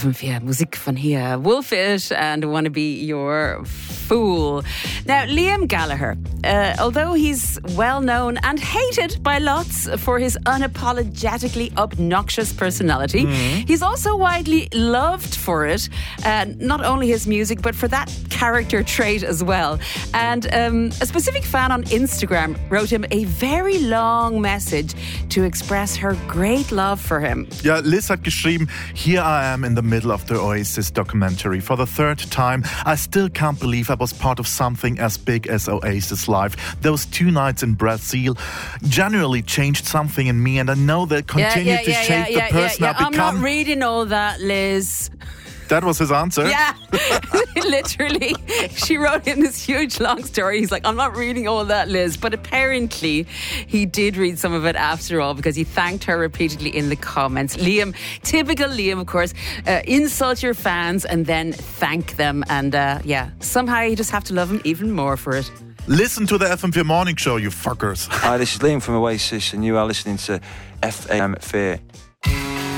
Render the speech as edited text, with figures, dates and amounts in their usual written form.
FM4 Musik von hier. Wolfish and Wanna Be Your Fool. Now, Liam Gallagher, although he's well known and hated by lots for his unapologetically obnoxious personality, he's also widely loved for it. Not only his music, but for that character trait as well. And a specific fan on Instagram wrote him a very long message to express her great love for him. Ja, Liz hat geschrieben, "Here I am in the middle of the Oasis documentary. For the third time, I still can't believe I was part of something as big as Oasis life. Those 2 nights in Brazil genuinely changed something in me, and I know they'll continue to shape the person I've become." I'm not reading all that, Liz. That was his answer? Yeah, literally. She wrote in this huge long story. He's like, I'm not reading all that, Liz. But apparently he did read some of it after all, because he thanked her repeatedly in the comments. Liam, typical Liam, of course, insult your fans and then thank them. And somehow you just have to love him even more for it. Listen to the FM4 Morning Show, you fuckers. Hi, this is Liam from Oasis, and you are listening to FM4.